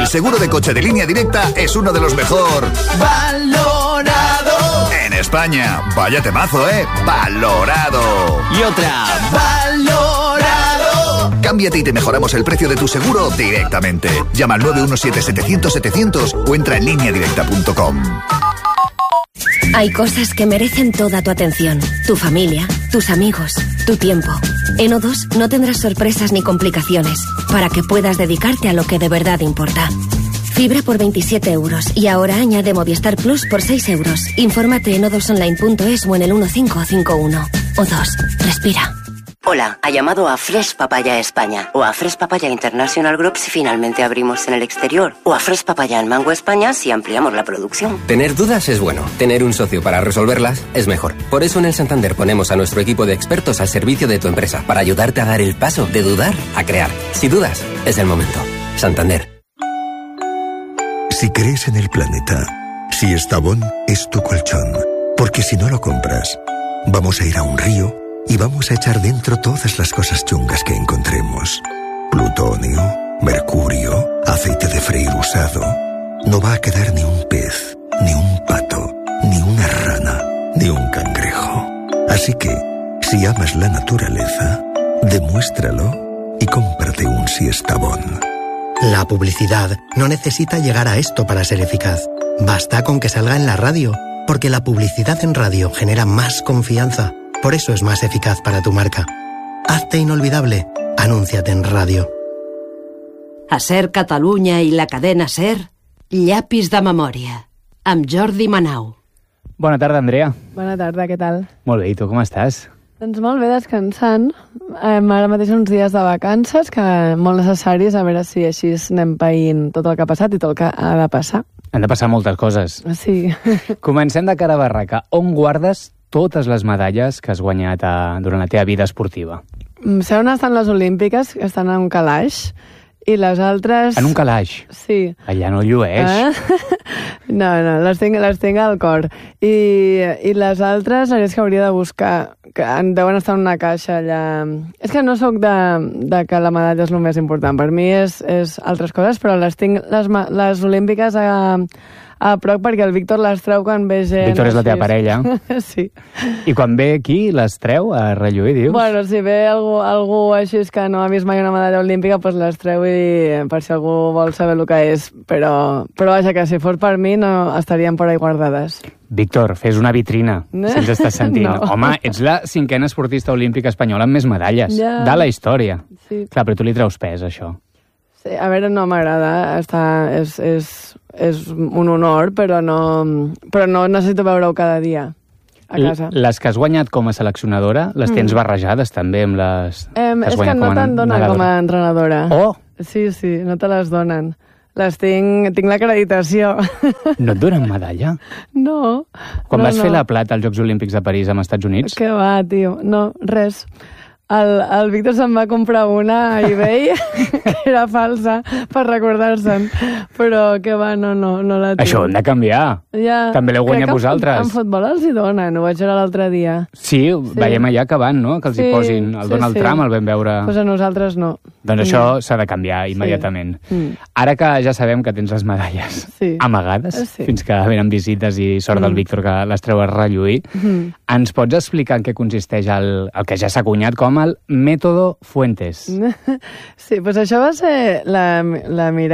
El seguro de coche de Línea Directa es uno de los mejor valorado en España. Vaya temazo, ¿eh? Valorado. Y otra, valorado. Cámbiate y te mejoramos el precio de tu seguro directamente. Llama al 917-700-700 o entra en lineadirecta.com. Hay cosas que merecen toda tu atención. Tu familia, tus amigos, tu tiempo. En O2 no tendrás sorpresas ni complicaciones para que puedas dedicarte a lo que de verdad importa. Fibra por 27 euros y ahora añade Movistar Plus por 6 euros. Infórmate en o2online.es o en el 1551. O2. Respira. Hola, ha llamado a Fresh Papaya España o a Fresh Papaya International Group si finalmente abrimos en el exterior o a Fresh Papaya en Mango España si ampliamos la producción. Tener dudas es bueno, tener un socio para resolverlas es mejor. Por eso en el Santander ponemos a nuestro equipo de expertos al servicio de tu empresa para ayudarte a dar el paso de dudar a crear. Si dudas, es el momento. Santander. Si crees en el planeta, si Estavón es tu colchón, porque si no lo compras, vamos a ir a un río y vamos a echar dentro todas las cosas chungas que encontremos. Plutonio, mercurio, aceite de freír usado. No va a quedar ni un pez, ni un pato, ni una rana, ni un cangrejo. Así que, si amas la naturaleza, demuéstralo y cómprate un Siestabón. La publicidad no necesita llegar a esto para ser eficaz. Basta con que salga en la radio, porque la publicidad en radio genera más confianza. Por eso es más eficaz para tu marca. Hazte inolvidable. Anúnciate en ràdio. A SER Catalunya i la cadena SER, Llapis de memòria, amb Jordi Manau. Bona tarda, Andrea. Bona tarda, què tal? Molt bé, i tu com estàs? Doncs molt bé, descansant. Ara mateix uns dies de vacances, que molt necessaris, a veure si així anem païnt tot el que ha passat i tot el que ha de passar. Han de passar moltes coses. Sí. Comencem de cara a barraca. On guardes totes les medalles que has guanyat durant la teva vida esportiva? Sé on estan les olímpiques, que estan en un calaix, i les altres... En un calaix? Sí. Allà no llueix. No, les tinc al cor. I les altres és que hauria de buscar, que deuen estar en una caixa allà. És que no sóc de que la medalla és el més important. Per mi és altres coses, però les tinc les olímpiques a prop perquè el Víctor les treu quan ve gent... Víctor és la teva parella. Sí. I quan ve aquí, les treu a relluir, dius? Bueno, si ve algú així que no ha vist mai una medalla olímpica, doncs les treu i per si algú vol saber el que és. Però vaja, que si fos per mi no estarien per ahí guardades. Víctor, fes una vitrina, si ens estàs sentint. No. Home, ets la 5a esportista olímpica espanyola amb més medalles de la història. Sí. Clar, però tu li treus pes, això. Sí, a veure, no m'agrada. És un honor, però no necessito veure-ho cada dia a casa. Les que has guanyat com a seleccionadora, les tens barrejades també amb les... És que no te'n donen com a entrenadora. Oh! Sí, no te les donen. Les tinc l'acreditació. No et donen medalla? No. Quan vas fer la plata als Jocs Olímpics de París amb Estats Units? Que va, tio. No, res. El Víctor se'n va comprar una a eBay que era falsa per recordar-se'n, però que va, no la tinc. Això ho hem de canviar. Ja, també l'heu guanyat vosaltres. En futbol els hi donen, ho vaig veure l'altre dia. Sí, veiem allà que van, no? Que els hi posin el Donald Trump, el vam veure... Pues a nosaltres no. Doncs això s'ha de canviar immediatament. Ara que ja sabem que tens les medalles amagades, fins que venen visites i sort del Víctor que les treu a relluir, ens pots explicar en què consisteix el que ja s'ha cunyat com el Método Fuentes? Sí, doncs això va ser la Mireia